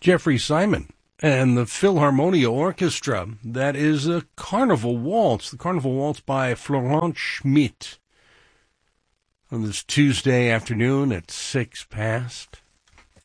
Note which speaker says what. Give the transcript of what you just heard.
Speaker 1: Jeffrey Simon and the Philharmonia Orchestra. That is a Carnival Waltz, the Carnival Waltz by Florent Schmidt. On this Tuesday afternoon at 6 past.